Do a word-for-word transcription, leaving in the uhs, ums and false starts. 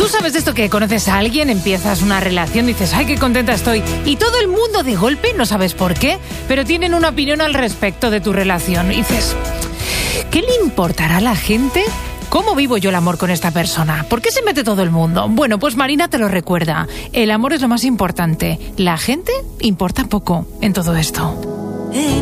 sabes esto que conoces a alguien, empiezas una relación, dices, ay, qué contenta estoy, y todo el mundo de golpe, no sabes por qué, pero tienen una opinión al respecto de tu relación. Y dices, ¿qué le importará a la gente? ¿Cómo vivo yo el amor con esta persona? ¿Por qué se mete todo el mundo? Bueno, pues Marina te lo recuerda. El amor es lo más importante. La gente importa poco en todo esto.